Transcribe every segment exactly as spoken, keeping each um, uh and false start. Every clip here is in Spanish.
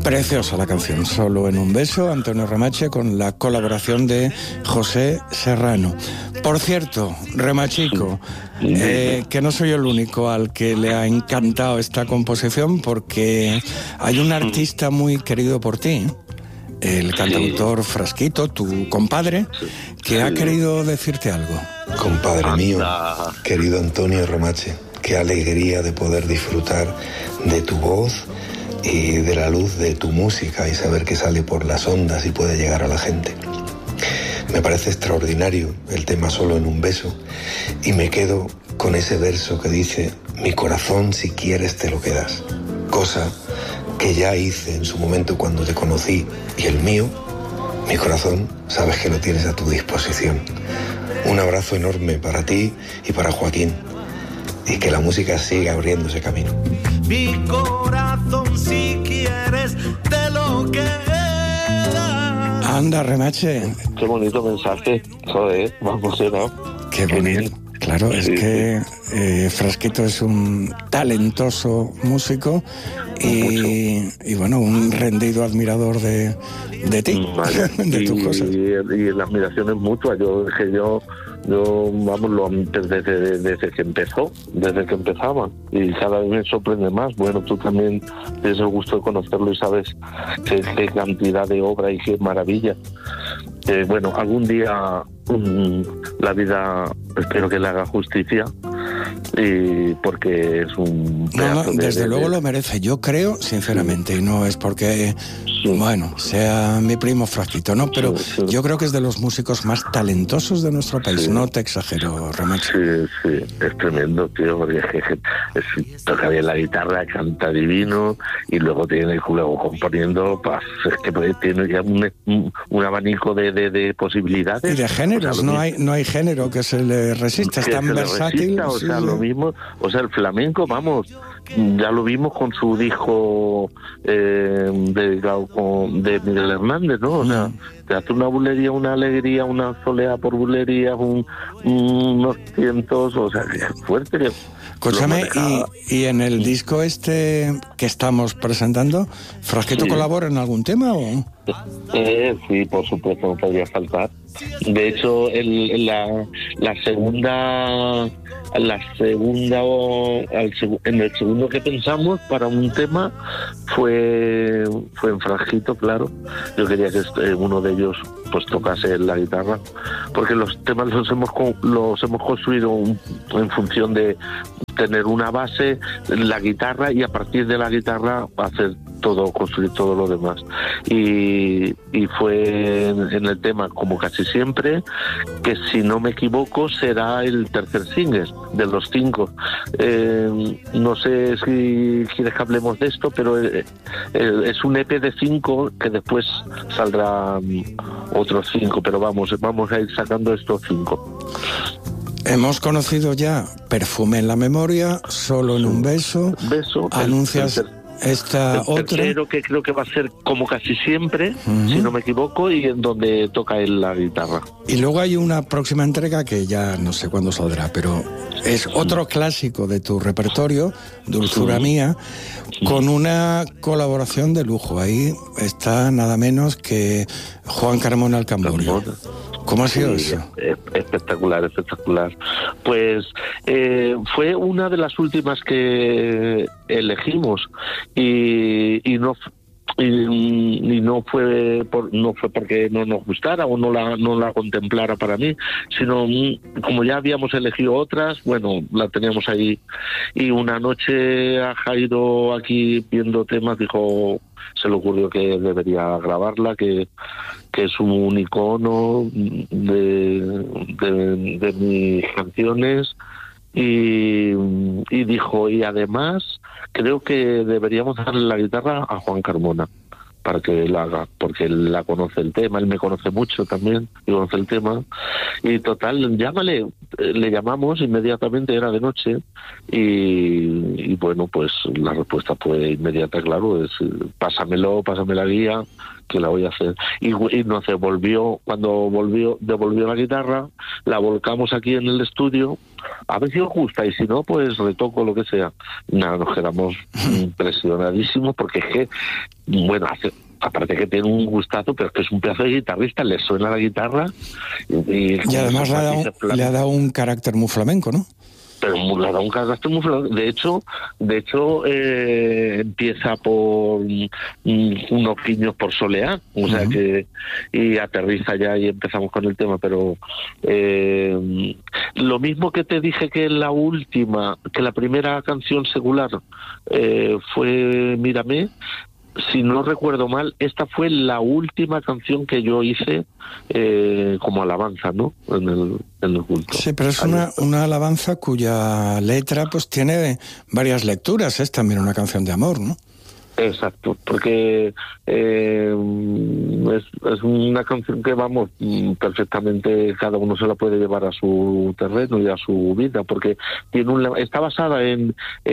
Preciosa la canción, Solo en un beso, Antonio Remache, con la colaboración de José Serrano. Por cierto, Remachico, eh, que no soy el único al que le ha encantado esta composición, porque hay un artista muy querido por ti, el cantautor Frasquito, tu compadre, que ha querido decirte algo. Compadre mío, querido Antonio Remache, qué alegría de poder disfrutar de tu voz y de la luz de tu música y saber que sale por las ondas y puede llegar a la gente. Me parece extraordinario el tema Solo en un beso y me quedo con ese verso que dice: mi corazón si quieres te lo quedas, cosa que ya hice en su momento cuando te conocí, y el mío, mi corazón, sabes que lo tienes a tu disposición. Un abrazo enorme para ti y para Joaquín, y que la música siga abriéndose camino. Mi corazón si quieres te lo quedas. Anda, Remache. Qué bonito mensaje, joder, vamos a ver. Qué bonito. Claro, es que eh, Frasquito es un talentoso músico y, y bueno, un rendido admirador de, de ti, vale. de tus y, cosas. Y, y la admiración es mutua. Yo que yo, yo vamos, lo, desde, desde, desde que empezó, desde que empezaba, y cada vez me sorprende más. Bueno, tú también tienes el gusto de conocerlo y sabes qué, qué cantidad de obra y qué maravilla. Eh, bueno, algún día um, la vida espero que le haga justicia, y porque es un no, no, de, desde de, luego de... lo merece, yo creo sinceramente, sí. Y no es porque sí. bueno, sea mi primo Frasquito, no, pero sí, sí. yo creo que es de los músicos más talentosos de nuestro país, sí. no te exagero, Remache. Sí, sí, es tremendo, tío, porque es que es, toca bien la guitarra, canta divino, y luego tiene luego componiendo, pues, es que pues, tiene ya un, un, un abanico de, de, de posibilidades. Y de géneros, o sea, no hay no hay género que se le resista, es tan versátil. Resista, o sí, sea, sí. lo mismo, o sea, el flamenco, vamos, ya lo vimos con su disco eh, de, de Miguel Hernández, ¿no? O sea, te hace una bulería, una alegría, una soleá por bulería, un, unos cientos, o sea, que fuerte. Que Escúchame, y, y en el disco este que estamos presentando, ¿Frasquito sí. colabora en algún tema o...? Eh, sí, por supuesto, no podría faltar. De hecho, el, la, la segunda, la segunda al, en el segundo que pensamos para un tema fue fue en Frasquito, claro. Yo quería que este, uno de ellos pues tocase la guitarra, porque los temas los hemos los hemos construido en función de tener una base, la guitarra, y a partir de la guitarra hacer todo, construir todo lo demás. Y, y fue en, en el tema, como casi siempre, que si no me equivoco será el tercer single de los cinco. Eh, no sé si quieres que hablemos de esto, pero eh, eh, es un E P de cinco que después saldrá um, otros cinco, pero vamos, vamos a ir sacando estos cinco. Hemos conocido ya Perfume en la memoria, Solo en un beso, beso anuncias el, el, esta el otra. Tercero, que creo que va a ser como casi siempre, uh-huh. si no me equivoco, y en donde toca él la guitarra. Y luego hay una próxima entrega que ya no sé cuándo saldrá, pero es otro clásico de tu repertorio, Dulzura uh-huh. mía, con una colaboración de lujo. Ahí está nada menos que Juan Carmona al Camborio. ¿Cómo ha sido sí, eso? Espectacular, espectacular. Pues eh, fue una de las últimas que elegimos y, y no y, y no fue por, no fue porque no nos gustara o no la no la contemplara para mí, sino como ya habíamos elegido otras, bueno, la teníamos ahí, y una noche a Jairo aquí viendo temas dijo, se le ocurrió que debería grabarla, que que es un icono de, de, de mis canciones, y, y dijo, y además creo que deberíamos darle la guitarra a Juan Carmona para que la haga, porque él la conoce el tema, él me conoce mucho también, y conoce el tema, y total, llámale, le llamamos inmediatamente, era de noche, y, y bueno, pues la respuesta fue inmediata, claro, es pásamelo, pásame la guía, que la voy a hacer. Y, y no sé, volvió, cuando volvió, devolvió la guitarra, la volcamos aquí en el estudio, a ver si os gusta, y si no, pues retoco lo que sea. Nada, nos quedamos impresionadísimos, porque es que, bueno, hace, aparte que tiene un gustazo, pero es que es un pedazo de guitarrista, le suena la guitarra. Y, y además le ha, dado, le ha dado un carácter muy flamenco, ¿no? Pero le ha dado un carácter muy flamenco. De hecho, de hecho eh, empieza por mm, unos piños por soleá, o sea uh-huh. que y aterriza ya y empezamos con el tema. Pero eh, lo mismo que te dije que la última, que la primera canción secular eh, fue Mírame. Si no recuerdo mal, esta fue la última canción que yo hice eh, como alabanza, ¿no? En el, en el culto. Sí, pero es una, una alabanza cuya letra pues tiene varias lecturas. Es también una canción de amor, ¿no? Exacto, porque eh, es, es una canción que, vamos, perfectamente cada uno se la puede llevar a su terreno y a su vida, porque tiene un, está basada en,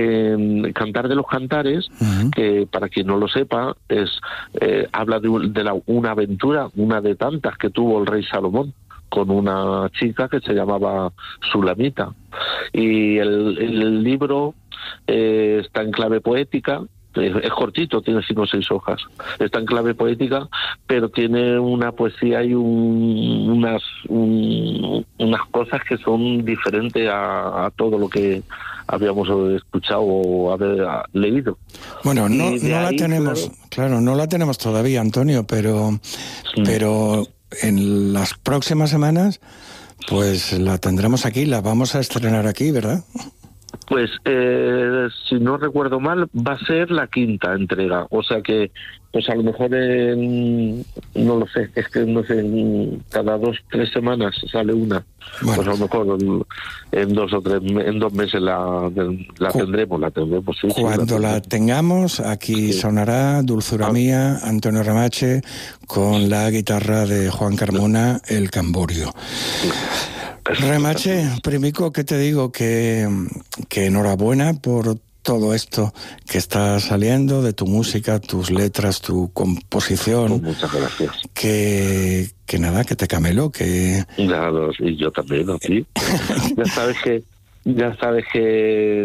en Cantar de los Cantares, uh-huh. que para quien no lo sepa, es eh, habla de, de la, una aventura, una de tantas que tuvo el rey Salomón con una chica que se llamaba Sulamita. Y el, el libro eh, está en clave poética. Es cortito, tiene cinco o seis hojas. Está en clave poética, pero tiene una poesía y un, unas un, unas cosas que son diferentes a, a todo lo que habíamos escuchado o haber leído. Bueno, no, no la ahí, tenemos, claro, claro, no la tenemos todavía, Antonio, pero, sí. pero en las próximas semanas, pues la tendremos aquí, la vamos a estrenar aquí, ¿verdad? Pues, eh, si no recuerdo mal, va a ser la quinta entrega. O sea que, pues a lo mejor, en, no lo sé, es que no sé, en cada dos, tres semanas sale una. Bueno. Pues a lo mejor en, en dos o tres, en dos meses la, la Cu- tendremos, la tendremos. Sí, Cuando sí, la, la tengamos, aquí sí. sonará Dulzura ah. Mía, Antonio Remache, con la guitarra de Juan Carmona, El Camborio. Sí. Remache, primico, ¿qué te digo? Que, que enhorabuena por todo esto que está saliendo de tu música, tus letras, tu composición. Pues muchas gracias. Que, que nada, que te camelo, que... Claro, y yo también, ¿no? Sí. Ya sabes que ya sabes que,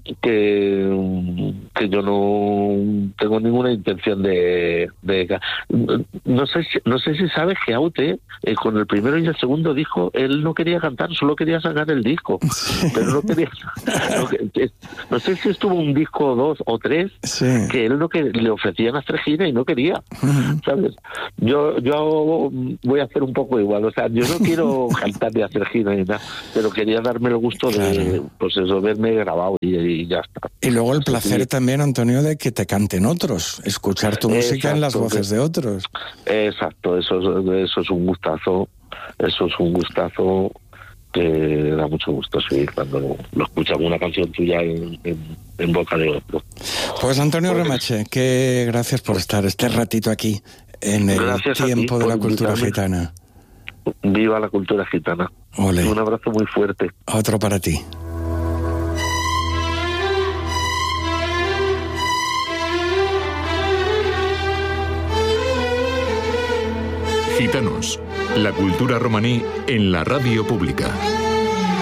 que que yo no tengo ninguna intención de, de no sé si, no sé si sabes que Aute eh, con el primero y el segundo disco él no quería cantar, solo quería sacar el disco, sí. pero no quería no, no sé si estuvo un disco o dos o tres sí. que él no que le ofrecían hacer gira y no quería, uh-huh. ¿sabes? Yo yo voy a hacer un poco igual, o sea, yo no quiero cantar ni hacer gira ni nada, pero quería darme el gusto claro. de pues eso, verme grabado y, y ya está. Y luego el placer sí. también, Antonio, de que te canten otros, escuchar tu música Exacto, en las voces de otros. Exacto, eso es, eso es un gustazo, eso es un gustazo que da mucho gusto, sí, cuando lo, lo escuchamos una canción tuya en, en, en boca de otro. Pues Antonio pues, Remache, que gracias por estar este ratito aquí en el tiempo de la cultura gitana. Viva la cultura gitana. Ole. Un abrazo muy fuerte. Otro para ti. Gitanos, la cultura romaní en la radio pública.